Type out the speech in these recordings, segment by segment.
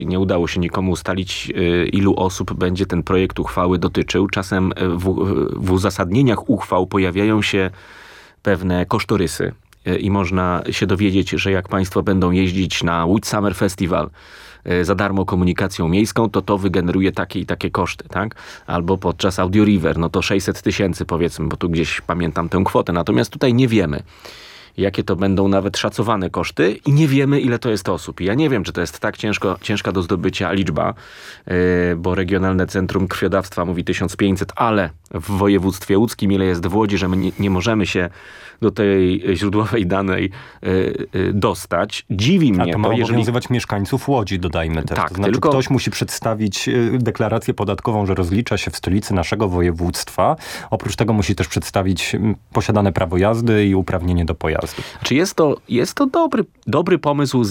Nie udało się nikomu ustalić, ilu osób będzie ten projekt uchwały dotyczył. Czasem w uzasadnieniach uchwał pojawiają się pewne kosztorysy i można się dowiedzieć, że jak państwo będą jeździć na Łódź Summer Festival za darmo komunikacją miejską, to wygeneruje takie i takie koszty, tak? Albo podczas Audio River, no to 600 000 powiedzmy, bo tu gdzieś pamiętam tę kwotę. Natomiast tutaj nie wiemy, jakie to będą nawet szacowane koszty i nie wiemy, ile to jest osób. I ja nie wiem, czy to jest tak ciężka do zdobycia liczba, bo Regionalne Centrum Krwiodawstwa mówi 1500, ale w województwie łódzkim ile jest w Łodzi, że my nie możemy się do tej źródłowej danej dostać. Dziwi mnie to ma obowiązywać mieszkańców Łodzi, dodajmy też. Tak, to znaczy ktoś musi przedstawić deklarację podatkową, że rozlicza się w stolicy naszego województwa. Oprócz tego musi też przedstawić posiadane prawo jazdy i uprawnienie do pojazdu. Czy jest to dobry pomysł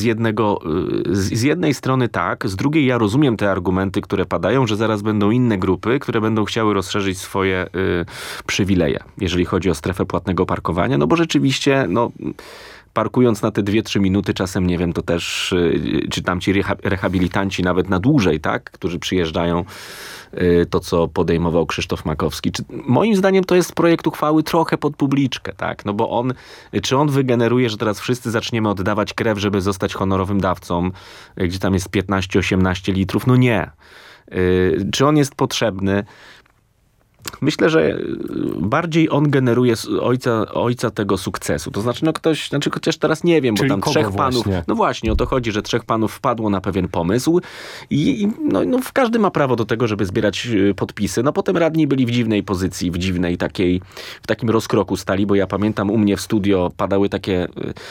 z jednej strony tak, z drugiej ja rozumiem te argumenty, które padają, że zaraz będą inne grupy, które będą chciały rozszerzyć swoje przywileje, jeżeli chodzi o strefę płatnego parkowania, no bo rzeczywiście, parkując na te 2-3 minuty, czasem nie wiem, to też, czy tam ci rehabilitanci nawet na dłużej, tak, którzy przyjeżdżają, to co podejmował Krzysztof Makowski. Moim zdaniem to jest projekt uchwały trochę pod publiczkę, tak, no bo czy on wygeneruje, że teraz wszyscy zaczniemy oddawać krew, żeby zostać honorowym dawcą, gdzie tam jest 15-18 litrów? No nie. Czy on jest potrzebny? Myślę, że bardziej on generuje ojca tego sukcesu. To znaczy, chociaż teraz nie wiem, czyli bo tam 3 panów... Właśnie? No właśnie, o to chodzi, że 3 panów wpadło na pewien pomysł i każdy ma prawo do tego, żeby zbierać podpisy. No potem radni byli w dziwnej pozycji, w takim rozkroku stali, bo ja pamiętam u mnie w studio padały takie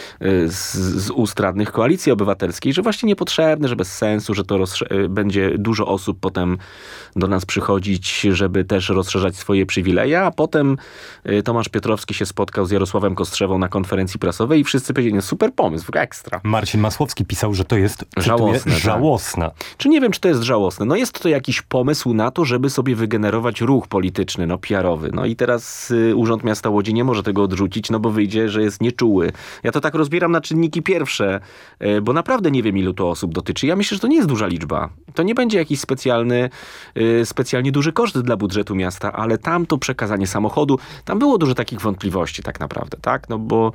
z ust radnych Koalicji Obywatelskiej, że właśnie niepotrzebne, że bez sensu, że to będzie dużo osób potem do nas przychodzić, żeby też rozszerzać swoje przywileje, a potem Tomasz Piotrowski się spotkał z Jarosławem Kostrzewą na konferencji prasowej i wszyscy powiedzieli, super pomysł, ekstra. Marcin Masłowski pisał, że to jest żałosne. Tak. Czy nie wiem, czy to jest żałosne? No jest to jakiś pomysł na to, żeby sobie wygenerować ruch polityczny, PR-owy. No i teraz Urząd Miasta Łodzi nie może tego odrzucić, no bo wyjdzie, że jest nieczuły. Ja to tak rozbieram na czynniki pierwsze, bo naprawdę nie wiem, ilu to osób dotyczy. Ja myślę, że to nie jest duża liczba. To nie będzie jakiś specjalnie duży koszt dla budżetu miasta, ale tam to przekazanie samochodu, tam było dużo takich wątpliwości tak naprawdę, tak? No bo...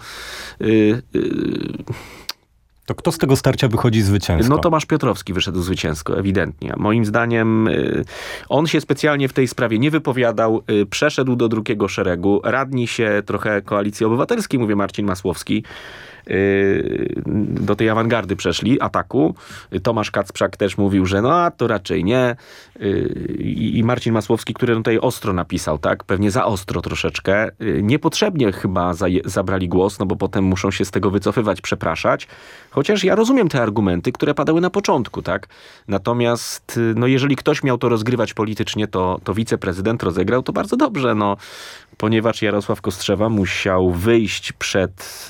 To kto z tego starcia wychodzi zwycięsko? No Tomasz Piotrowski wyszedł zwycięsko, ewidentnie. Moim zdaniem on się specjalnie w tej sprawie nie wypowiadał, przeszedł do drugiego szeregu. Radni się trochę Koalicji Obywatelskiej, mówię Marcin Masłowski, do tej awangardy przeszli, ataku. Tomasz Kacprzak też mówił, że to raczej nie. I Marcin Masłowski, który tutaj ostro napisał, tak? Pewnie za ostro troszeczkę. Niepotrzebnie chyba zabrali głos, no bo potem muszą się z tego wycofywać, przepraszać. Chociaż ja rozumiem te argumenty, które padały na początku, tak? Natomiast, jeżeli ktoś miał to rozgrywać politycznie, to wiceprezydent rozegrał to bardzo dobrze, ponieważ Jarosław Kostrzewa musiał wyjść przed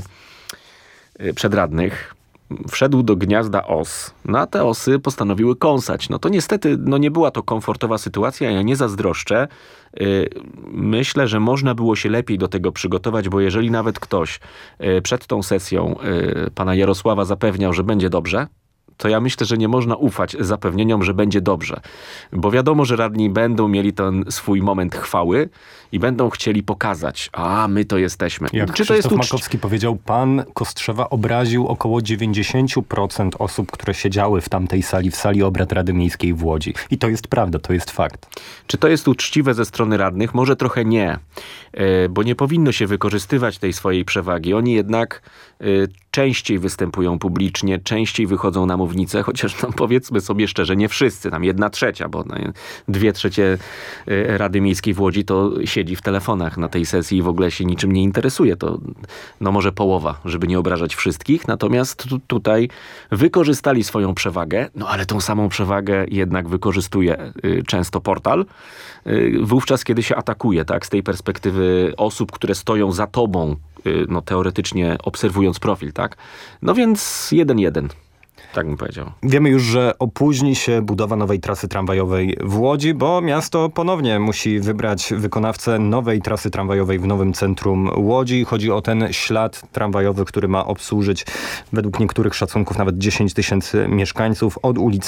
radnych, wszedł do gniazda os, a te osy postanowiły kąsać. To niestety, nie była to komfortowa sytuacja, ja nie zazdroszczę. Myślę, że można było się lepiej do tego przygotować, bo jeżeli nawet ktoś przed tą sesją pana Jarosława zapewniał, że będzie dobrze, to ja myślę, że nie można ufać zapewnieniom, że będzie dobrze. Bo wiadomo, że radni będą mieli ten swój moment chwały i będą chcieli pokazać, my to jesteśmy. Jak Krzysztof Makowski powiedział, pan Kostrzewa obraził około 90% osób, które siedziały w tamtej sali, w sali obrad Rady Miejskiej w Łodzi. I to jest prawda, to jest fakt. Czy to jest uczciwe ze strony radnych? Może trochę nie, bo nie powinno się wykorzystywać tej swojej przewagi. Oni jednak częściej występują publicznie, częściej wychodzą na mównicę, chociaż powiedzmy sobie szczerze, nie wszyscy, tam 1/3, bo 2/3 Rady Miejskiej w Łodzi to siedzi w telefonach na tej sesji i w ogóle się niczym nie interesuje. To może połowa, żeby nie obrażać wszystkich. Natomiast tutaj wykorzystali swoją przewagę, ale tą samą przewagę jednak wykorzystuje często portal. Wówczas, kiedy się atakuje, tak, z tej perspektywy osób, które stoją za tobą, teoretycznie obserwując profil, tak? Więc 1-1. Tak bym powiedział. Wiemy już, że opóźni się budowa nowej trasy tramwajowej w Łodzi, bo miasto ponownie musi wybrać wykonawcę nowej trasy tramwajowej w nowym centrum Łodzi. Chodzi o ten ślad tramwajowy, który ma obsłużyć według niektórych szacunków nawet 10 000 mieszkańców od ulicy